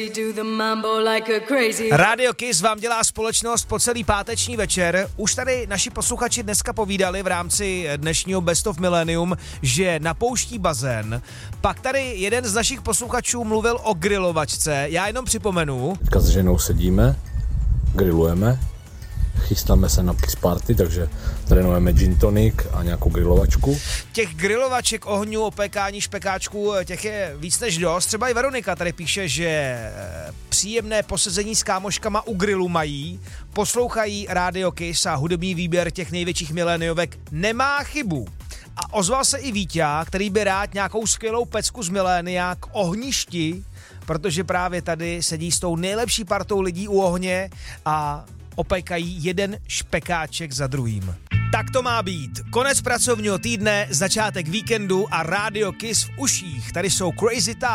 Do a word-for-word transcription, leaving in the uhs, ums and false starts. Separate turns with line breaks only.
Radio Kiss vám dělá společnost po celý páteční večer. Už tady naši posluchači dneska povídali v rámci dnešního Best of Millennium, že napouští bazén. Pak tady jeden z našich posluchačů mluvil o grilovačce. Já jenom připomenu.
Teďka s ženou sedíme, grillujeme, chystáme se na Kiss Party, takže trénujeme gin tonic a nějakou grilovačku.
Těch grilovaček, ohňů, opékání, špekáčků, těch je víc než dost. Třeba i Veronika tady píše, že příjemné posezení s kámoškama u grilu mají, poslouchají Radio Kiss a hudební výběr těch největších miléniovek nemá chybu. A ozval se i Víťa, který by rád nějakou skvělou pecku z milénia k ohništi, protože právě tady sedí s tou nejlepší partou lidí u ohně a opékají jeden špekáček za druhým. Tak to má být. Konec pracovního týdne, začátek víkendu a Radio Kiss v uších. Tady jsou Crazy Town.